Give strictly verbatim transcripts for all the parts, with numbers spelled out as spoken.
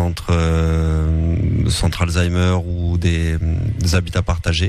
centres, euh, centres Alzheimer ou des, des habitats partagés.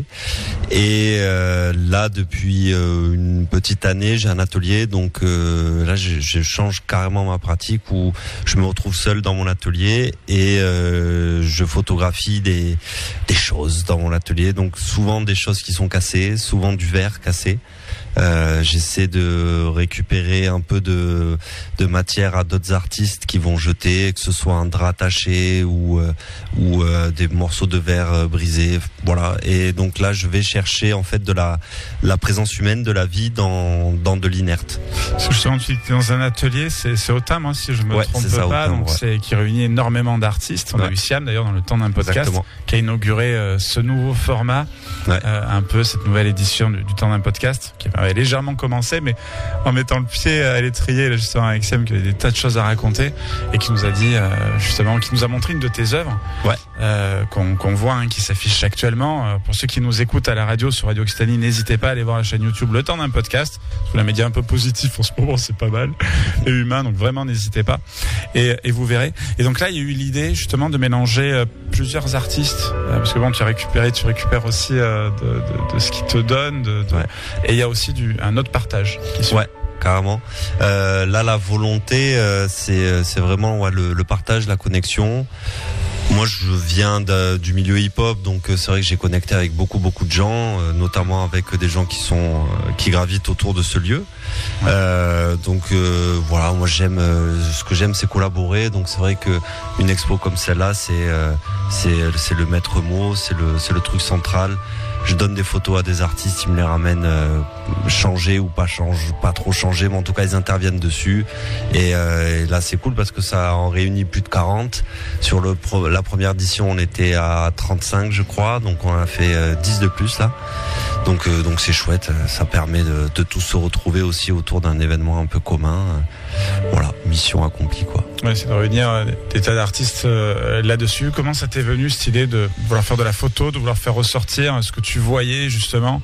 Et euh, là, depuis euh, une petite année, j'ai un atelier. Donc euh, là, je, je change carrément ma pratique où je me retrouve seul dans mon atelier et euh, je photographie des, des choses dans mon atelier. Donc souvent des choses qui sont cassées, souvent du verre cassé. Euh, j'essaie de récupérer un peu de, de matière à d'autres artistes qui vont jeter, que ce soit un drap taché ou, euh, ou euh, des morceaux de verre euh, brisés, voilà. Et donc là, je vais chercher en fait de la, la présence humaine, de la vie dans, dans de l'inerte. Justement, tu es dans un atelier, c'est, c'est Otam, hein, si je me ouais, trompe c'est ça, pas, Otam, donc ouais. c'est qui réunit énormément d'artistes. On ouais. a eu Siam d'ailleurs dans le temps d'un podcast. Exactement. Qui a inauguré euh, ce nouveau format, ouais. euh, un peu cette nouvelle édition du, du temps d'un podcast, qui avait légèrement commencé, mais en mettant le pied à l'étrier, là, justement avec Siam, qui avait des tas de choses à raconter et qui nous a dit euh, justement, qui nous a montré une de tes œuvres, ouais. euh, qu'on, qu'on voit, hein, qui s'affiche actuellement. Euh, pour ceux qui nous écoutent à la radio sur Radio Occitanie, n'hésitez pas à aller voir la chaîne YouTube Le Temps d'un podcast. C'est un média un peu positif en ce moment, c'est pas mal, et humain, donc vraiment n'hésitez pas. Et, et vous verrez. Et donc là, il y a eu l'idée justement de mélanger euh, plusieurs artistes, euh, parce que bon, tu as récupéré, tu récupères aussi euh, de, de, de ce qui te donne, de, de... Ouais. Et il y a aussi du un autre partage. Ouais, carrément. Euh, là, la volonté, euh, c'est c'est vraiment ouais, le, le partage, la connexion. Moi, je viens de, du milieu hip-hop, donc c'est vrai que j'ai connecté avec beaucoup, beaucoup de gens, euh, notamment avec des gens qui sont euh, qui gravitent autour de ce lieu. Ouais. Euh, donc euh, voilà, moi j'aime, euh, ce que j'aime, c'est collaborer. Donc c'est vrai que une expo comme celle-là, c'est euh, c'est c'est le maître mot, c'est le c'est le truc central. Je donne des photos à des artistes, ils me les ramènent euh, changés ou pas changés, pas trop changés, mais en tout cas ils interviennent dessus. Et, euh, et là c'est cool parce que ça en réunit plus de quarante. Sur le pro, la première édition on était à trente-cinq je crois, donc on a fait euh, dix de plus là. Donc euh, donc c'est chouette, ça permet de, de tous se retrouver aussi autour d'un événement un peu commun. Voilà, mission accomplie quoi. Ouais, c'est de réunir des tas d'artistes euh, là-dessus. Comment ça t'est venu cette idée de vouloir faire de la photo, de vouloir faire ressortir ce que tu voyais justement,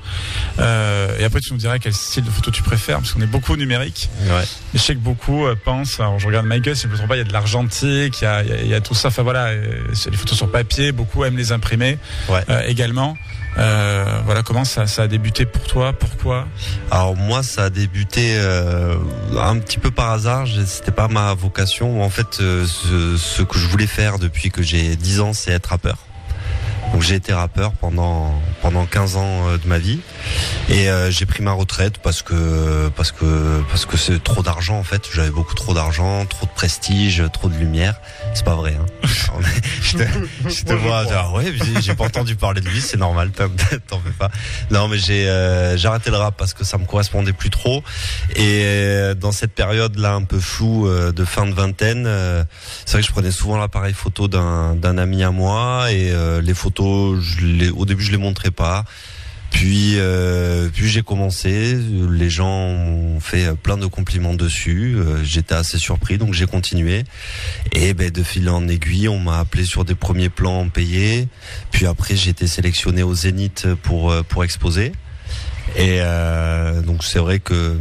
euh, et après tu nous dirais quel style de photo tu préfères, parce qu'on est beaucoup numérique. Ouais. Je sais que beaucoup euh, pensent, alors je regarde Michael, si je ne me trompe pas, il y a de l'argentique, il y a, il y a, il y a tout ça, enfin voilà, euh, les photos sur papier, beaucoup aiment les imprimer ouais. euh, également. Euh, voilà, comment ça, ça a débuté pour toi, pourquoi? Alors moi ça a débuté euh, un petit peu par hasard, c'était pas ma vocation. En fait euh, ce, ce que je voulais faire depuis que j'ai dix ans, c'est être rappeur. Donc j'ai été rappeur pendant pendant quinze ans de ma vie et euh, j'ai pris ma retraite parce que parce que parce que c'est trop d'argent en fait. J'avais beaucoup trop d'argent, trop de prestige, trop de lumière. C'est pas vrai. Hein. je te, je te vois genre ouais, j'ai, j'ai pas entendu parler de lui, c'est normal. T'en, t'en fais pas. Non mais j'ai euh, j'ai arrêté le rap parce que ça me correspondait plus trop. Et euh, dans cette période là un peu floue euh, de fin de vingtaine, euh, c'est vrai que je prenais souvent l'appareil photo d'un d'un ami à moi et euh, les photos Je les, au début je les montrais pas, puis euh, puis j'ai commencé, les gens m'ont fait plein de compliments dessus, euh, j'étais assez surpris donc j'ai continué et ben de fil en aiguille on m'a appelé sur des premiers plans payés, puis après j'ai été sélectionné au Zénith pour pour exposer et euh, donc c'est vrai que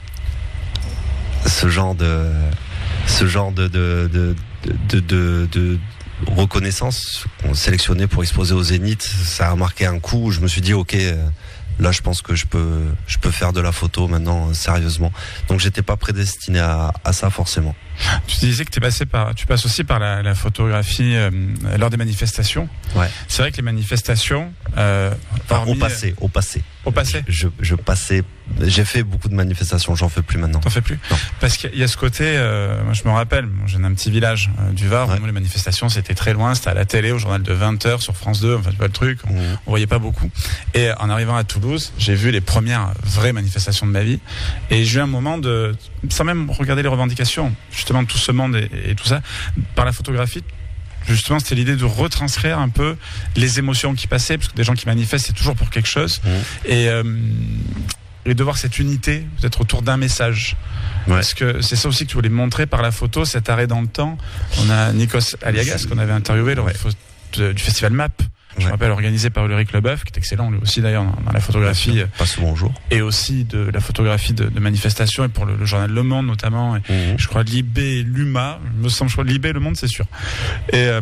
ce genre de ce genre de de de de, de, de reconnaissance, sélectionné pour exposer au Zénith, ça a marqué un coup. Je me suis dit ok, là je pense que je peux je peux faire de la photo maintenant sérieusement. Donc j'étais pas prédestiné à, à ça forcément. Tu disais que t'es passé par, tu passes aussi par la, la photographie euh, lors des manifestations. Ouais. C'est vrai que les manifestations, euh, enfin, au passé, au passé. Au passé. Je, je, je passais, j'ai fait beaucoup de manifestations, j'en fais plus maintenant. T'en fais plus? Non. Parce qu'il y a ce côté, euh, moi je me rappelle, j'ai un petit village euh, du Var, ouais. où les manifestations c'était très loin, c'était à la télé, au journal de vingt heures sur France deux, enfin tu vois le truc, on, mmh. on voyait pas beaucoup. Et en arrivant à Toulouse, j'ai vu les premières vraies manifestations de ma vie, et j'ai eu un moment de, sans même regarder les revendications, justement de tout ce monde et, et tout ça, par la photographie. Justement, c'était l'idée de retranscrire un peu les émotions qui passaient, parce que des gens qui manifestent, c'est toujours pour quelque chose, mmh. et, euh, et de voir cette unité, peut-être autour d'un message. Ouais. Parce que c'est ça aussi que tu voulais montrer par la photo, cet arrêt dans le temps. On a Nikos Aliagas qu'on avait interviewé lors ouais. du festival M A P. Je ouais. me rappelle, organisé par Ulrich Leboeuf, qui est excellent lui aussi d'ailleurs dans, dans la photographie. Pas souvent au jour. Et aussi de la photographie de, de manifestation, et pour le, le journal Le Monde notamment. Et mmh. Je crois Libé, Luma, me semble, je crois Libé, Le Monde, c'est sûr. Et, euh,